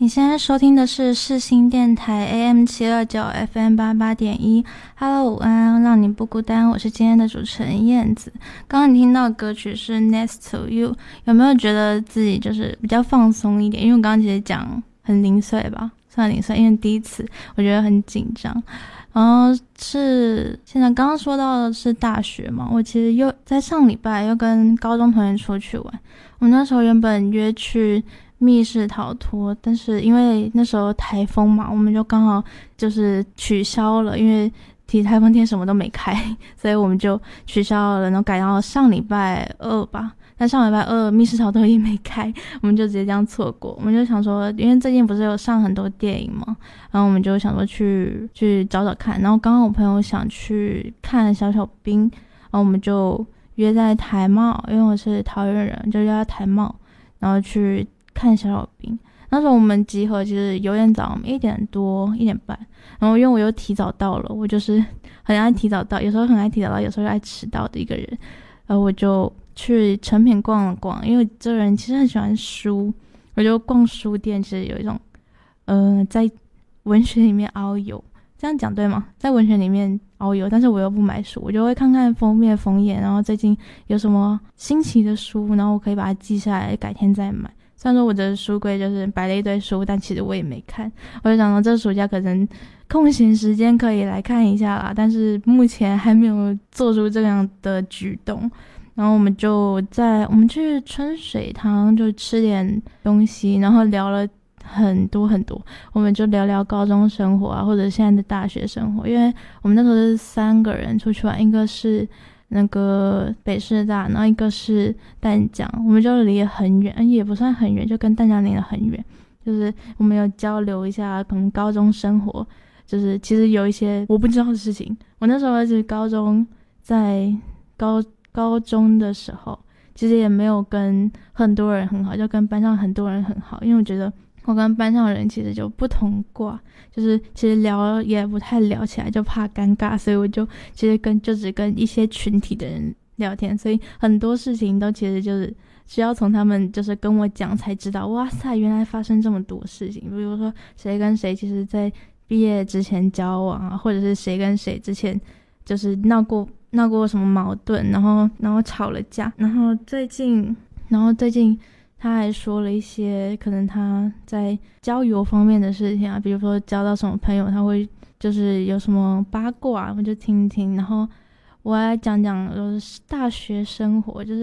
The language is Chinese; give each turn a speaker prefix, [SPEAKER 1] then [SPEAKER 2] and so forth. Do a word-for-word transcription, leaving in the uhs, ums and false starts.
[SPEAKER 1] 你现在收听的是世新电台 A M 七二九 F M 八八点一。Hello， 午安，让你不孤单，我是今天的主持人燕子。刚刚你听到的歌曲是 Next to You， 有没有觉得自己就是比较放松一点？因为我刚刚其实讲很零碎吧，算零碎，因为第一次我觉得很紧张。然后是现在刚刚说到的是大学嘛，我其实又在上礼拜又跟高中同学出去玩。我那时候原本约去密室逃脱，但是因为那时候台风嘛，我们就刚好就是取消了，因为提台风天什么都没开，所以我们就取消了，然后改到上礼拜二吧。但上礼拜二密室逃脱也没开，我们就直接这样错过。我们就想说，因为最近不是有上很多电影嘛，然后我们就想说去去找找看。然后刚刚我朋友想去看小小兵，然后我们就约在台茂，因为我是桃园人，就约在台茂，然后去看小小兵。那时候我们集合其实有点早，一点多一点半，然后因为我又提早到了，我就是很爱提早到，有时候很爱提早到，有时候又爱迟到的一个人。然后我就去成品逛了逛，因为这个人其实很喜欢书，我就逛书店，其实有一种呃在文学里面遨游，这样讲对吗？在文学里面遨游，但是我又不买书，我就会看看封面封页，然后最近有什么新奇的书，然后我可以把它记下来，改天再买。虽然说我的书柜就是摆了一堆书，但其实我也没看。我就想说这暑假可能空闲时间可以来看一下啦，但是目前还没有做出这样的举动。然后我们就在我们去春水堂就吃点东西，然后聊了很多很多，我们就聊聊高中生活啊，或者现在的大学生活。因为我们那时候是三个人出去玩，一个是那个北师大，然后一个是淡江，我们就离得很远，也不算很远，就跟淡江离得很远。就是我们有交流一下可能高中生活，就是其实有一些我不知道的事情。我那时候是高中，在高高中的时候其实也没有跟很多人很好，就跟班上很多人很好，因为我觉得我跟班上的人其实就不同挂，就是其实聊也不太聊起来，就怕尴尬，所以我就其实跟就只跟一些群体的人聊天，所以很多事情都其实就是需要从他们就是跟我讲才知道，哇塞，原来发生这么多事情。比如说谁跟谁其实在毕业之前交往啊，或者是谁跟谁之前就是闹过闹过什么矛盾，然后然后吵了架，然后最近然后最近他还说了一些可能他在交友方面的事情啊，比如说交到什么朋友他会就是有什么八卦我就听听，然后我来讲讲就是大学生活，就是